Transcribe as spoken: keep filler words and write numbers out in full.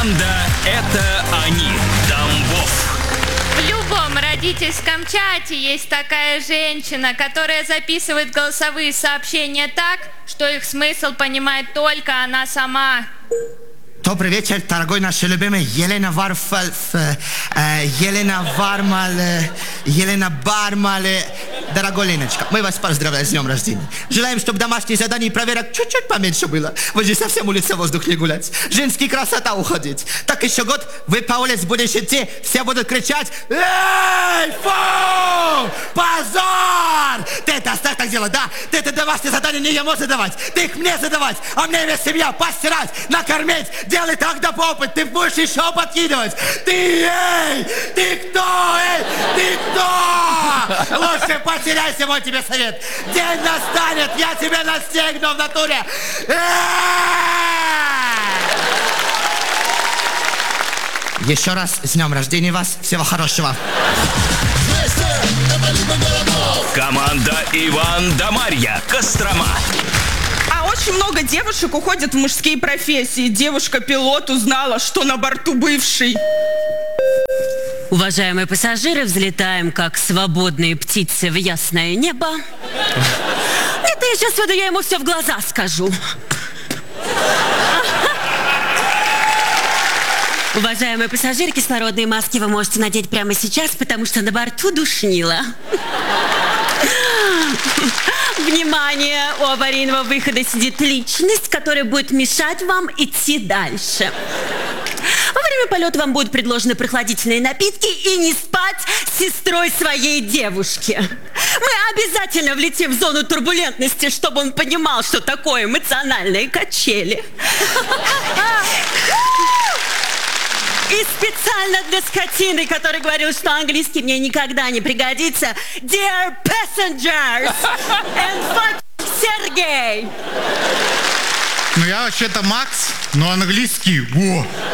Команда «Это они». Тамбов. В любом родительском чате есть такая женщина, которая записывает голосовые сообщения так, что их смысл понимает только она сама. Добрый вечер, дорогой наш любимый Елена Варф... Э, Елена Вармал... Э, Елена Бармал... Э, дорогой Леночка, мы вас поздравляем с днем рождения. Желаем, чтобы домашние задания и проверок чуть-чуть поменьше было. Вы же совсем улице воздух не гулять. Женский красота уходить. Так еще год, вы по улице будете идти, все будут кричать: «Эй, фу! Позор! Ты это оставь так делать, да? Ты это домашние задания не ему задавать. Ты их мне задавать, а мне весь семья постирать, накормить. Делай так до попыт, ты будешь еще подкидывать. Ты, эй, ты кто, эй, ты кто? Лучше потеряйся, мой тебе совет. День настанет, я тебя настигну в натуре. Еще раз с днем рождения вас, всего хорошего. Команда Иван да Марья. Кострома. А очень много девушек уходят в мужские профессии. Девушка-пилот узнала, что на борту бывший. Уважаемые пассажиры, взлетаем как свободные птицы в ясное небо. Нет, я сейчас выйду, я ему все в глаза скажу. Уважаемые пассажиры, кислородные маски вы можете надеть прямо сейчас, потому что на борту душнило. Внимание! У аварийного выхода сидит личность, которая будет мешать вам идти дальше. Во время полета вам будут предложены прохладительные напитки и не спать с сестрой своей девушки. Мы обязательно влетим в зону турбулентности, чтобы он понимал, что такое эмоциональные качели. И специально для скотины, который говорил, что английский мне никогда не пригодится. Dear passengers and fuck Сергей. Ну я вообще-то Макс, но английский, во.